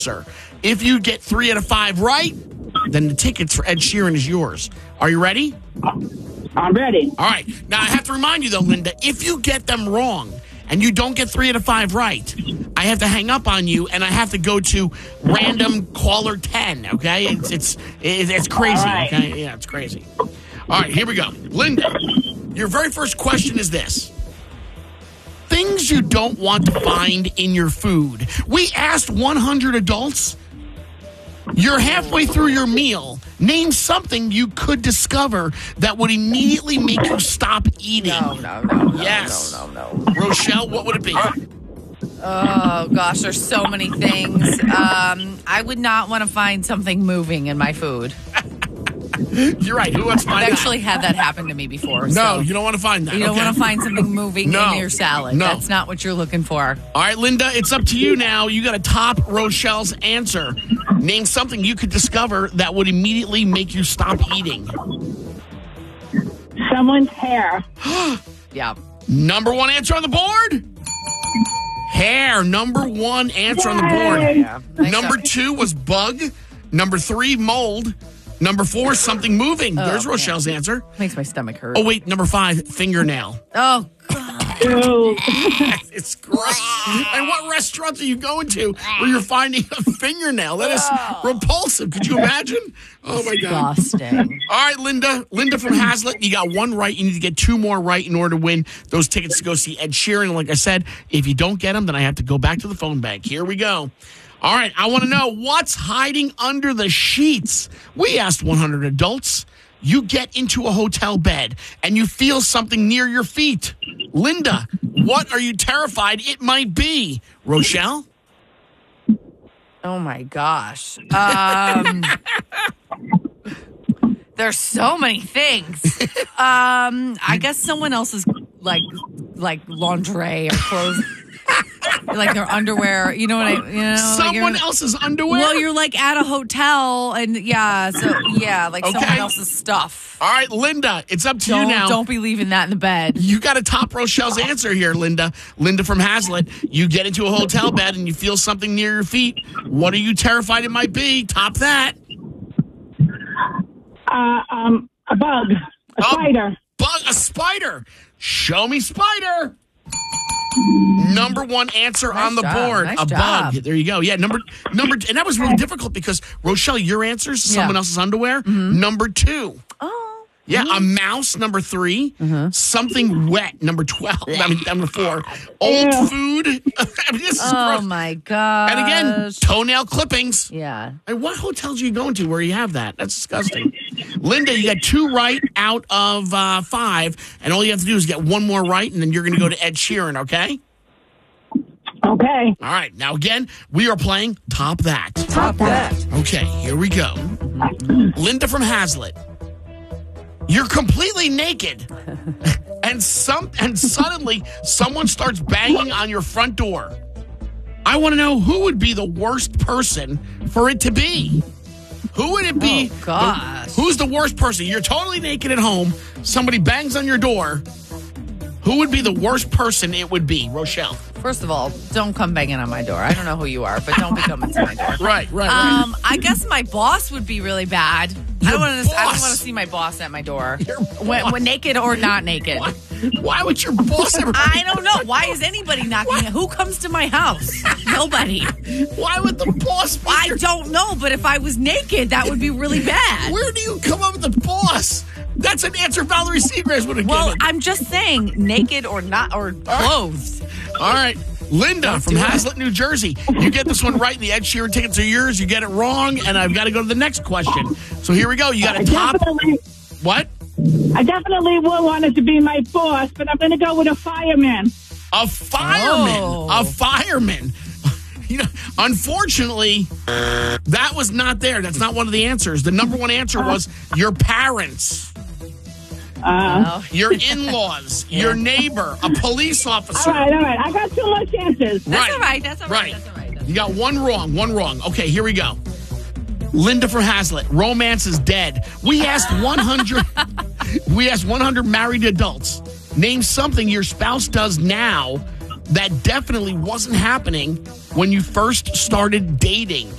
answer. If you get 3 out of 5 right, then the tickets for Ed Sheeran is yours. Are you ready? I'm ready. All right. Now, I have to remind you, though, Linda, if you get them wrong and you don't get 3 out of 5 right, I have to hang up on you, and I have to go to random caller 10, okay? It's crazy, right. okay? Yeah, it's crazy. All right, here we go. Linda, your very first question is this. Things you don't want to find in your food. We asked 100 adults. You're halfway through your meal. Name something you could discover that would immediately make you stop eating. No. Yes. No. Rochelle, what would it be? Oh, gosh, there's so many things. I would not want to find something moving in my food. You're right. Who wants to find I've that? actually had that happen to me before. No, so you don't want to find that. you don't Okay. want to find something moving No. in your salad. No. That's not what you're looking for. All right, Linda, it's up to you now. You got to top Rochelle's answer. Name something you could discover that would immediately make you stop eating. Someone's hair. Yeah. Number 1 answer on the board? Hair. Number 1 answer on the board. Yay. Yeah. Nice Number job. 2 was bug. Number 3, mold. Number 4, something moving. There's man. Rochelle's answer. Makes my stomach hurt. Oh, wait, number 5, fingernail. Oh, God. Ew. It's gross. And what restaurants are you going to where you're finding a fingernail? That is repulsive. Could you imagine? Oh, my God. Disgusting. All right, Linda. Linda from Hazlitt, you got 1 right. You need to get 2 more right in order to win those tickets to go see Ed Sheeran. Like I said, if you don't get them, then I have to go back to the phone bank. Here we go. All right, I want to know what's hiding under the sheets. We asked 100 adults. You get into a hotel bed and you feel something near your feet. Linda, what are you terrified it might be? Rochelle? Oh, my gosh. There's so many things. I guess someone else's, like lingerie or clothes. Like their underwear, you know what Someone else's underwear? Well, you're like at a hotel, and like Okay. someone else's stuff. All right, Linda, it's up to you now. Don't be leaving that in the bed. You got to top Rochelle's answer here, Linda. Linda from Hazlitt. You get into a hotel bed and you feel something near your feet. What are you terrified it might be? Top that. A bug. A spider. A spider. Show me spider. Number 1 answer on the job. board. Nice a job. bug. There you go. Yeah, number, and that was really difficult because Rochelle, your answer is someone else's underwear. Number 2. Oh. Yeah, a mouse, number 3. Something wet, number 12. Number 4. Old food. This is Oh, gross. my God. And again, toenail clippings. Yeah. And what hotels are you going to where you have that? That's disgusting. Linda, you got 2 right out of 5, and all you have to do is get 1 more right, and then you're going to go to Ed Sheeran, okay? Okay. All right. Now, again, we are playing Top That. Top that. Okay, here we go. Linda from Hazlitt. You're completely naked, and suddenly someone starts banging on your front door. I want to know who would be the worst person for it to be. Who would it be? Oh, gosh. Who's the worst person? You're totally naked at home. Somebody bangs on your door. Who would be the worst person it would be? Rochelle. First of all, don't come banging on my door. I don't know who you are, but don't be coming to my door. Right. I guess my boss would be really bad. I don't want boss? to see my boss at my door, Your when naked or not naked. Why would your boss ever? I don't know. Why is anybody knocking? Who comes to my house? Nobody. Why would the boss be I your- don't know, but if I was naked, that would be really bad. Where do you come up with the boss? That's an answer Valerie Seagrass would have Well, given. I'm just saying, naked or not, or clothed. All right. Linda from do it. Hazlitt, New Jersey. You get this one right, and the Ed Sheeran tickets are yours. You get it wrong, and I've got to go to the next question. So here we go. You got I a top. What? I definitely would want it to be my boss, but I'm going to go with a fireman. A fireman. Oh. A fireman. You know, unfortunately, that was not there. That's not one of the answers. The number 1 answer was your parents. Oh. Your in-laws, your neighbor, a police officer. All right. I got 2 more chances. That's all right. That's all Right. right. That's all right. You got 1 wrong. 1 wrong. Okay, here we go. Linda from Hazlitt. Romance is dead. We asked 100. We asked 100 married adults. Name something your spouse does now that definitely wasn't happening when you first started dating.